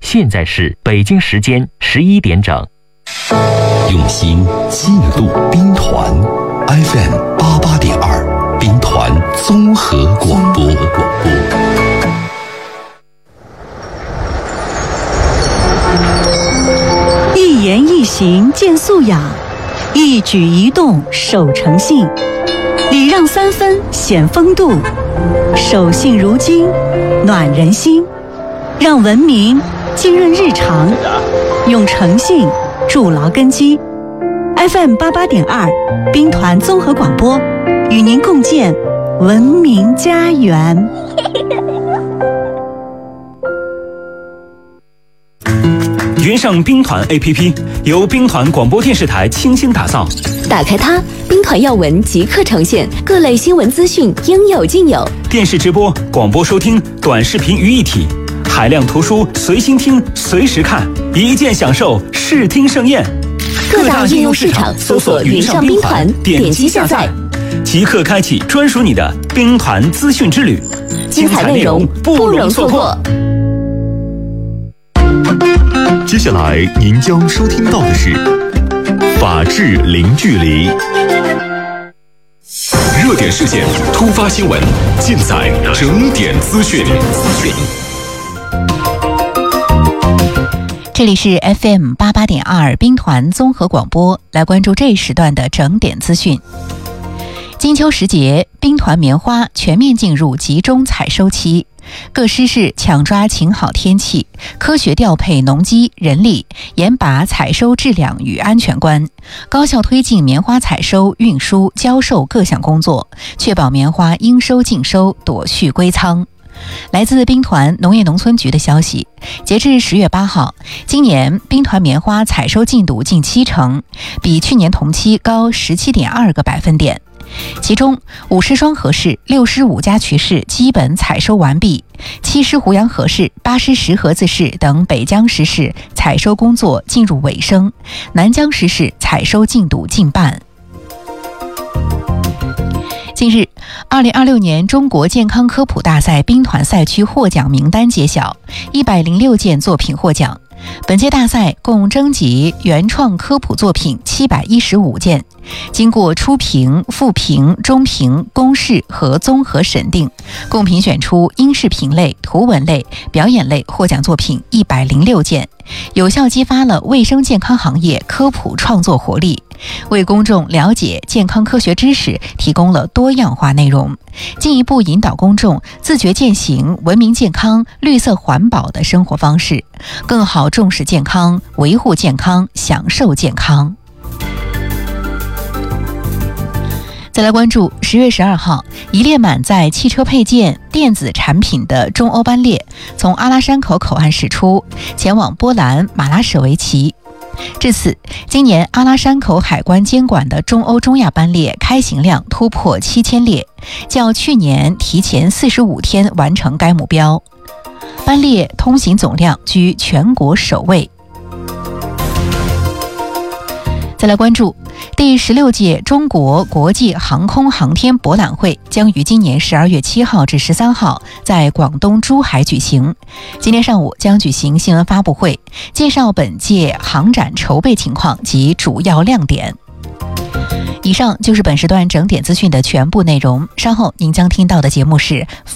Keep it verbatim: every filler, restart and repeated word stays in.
现在是北京时间十一点整。 用心记录兵团 F M 八八点二，兵团综合广播。 一言一行见素养，一举一动守诚信，礼让三分显风度，守信如金暖人心，让文明浸润日常，用诚信筑牢根基。 F M 八八点二，兵团综合广播，与您共建文明家园。 云上兵团 A P P 由兵团广播电视台倾心打造， 打开它，兵团要闻即刻呈现，各类新闻资讯应有尽有， 电视直播、广播收听、短视频于一体，海量图书随心听、随时看，一键享受视听盛宴。 各大应用市场搜索云上兵团，点击下载， 即刻开启专属你的兵团资讯之旅， 精彩内容不容错过。 接下来您将收听到的是法治零距离， 热点事件、突发新闻，尽在整点资讯。 这里是 F M 八八点二兵团综合广播，来关注这一时段的整点资讯。金秋时节，兵团棉花全面进入集中采收期，各师室抢抓晴好天气，科学调配农机人力，严把采收质量与安全关，高效推进棉花采收、运输、销售各项工作，确保棉花应收尽收，躲蓄归仓。来自兵团农业农村局的消息，截至十月八号，今年兵团棉花采收进度近七成，比去年同期高十七点二个百分点。其中，五师双河市、六师五家渠市基本采收完毕，七师湖阳河市、八师石河子市等北江石市采收工作进入尾声，南江石市采收进度近半。近日，二零二六年中国健康科普大赛兵团赛区获奖名单揭晓，一百零六件作品获奖。本届大赛共征集原创科普作品七百一十五件，经过初评、复评、中评、公示和综合审定，共评选出音视频类、图文类、表演类获奖作品一百零六件，有效激发了卫生健康行业科普创作活力，为公众了解健康科学知识提供了多样化内容，进一步引导公众自觉践行文明健康、绿色环保的生活方式，更好重视健康、维护健康、享受健康。再来关注十月十二号，一列满载汽车配件、电子产品的中欧班列从阿拉山口口岸驶出，前往波兰马拉舍维奇。至此，今年阿拉山口海关监管的中欧中亚班列开行量突破七千列，较去年提前四十五天完成该目标。班列通行总量居全国首位。再来关注第十六届中国国际航空航天博览会将于今年十二月七号至十三号在广东珠海举行。今天上午将举行新闻发布会，介绍本届航展筹备情况及主要亮点。以上就是本时段整点资讯的全部内容，稍后您将听到的节目是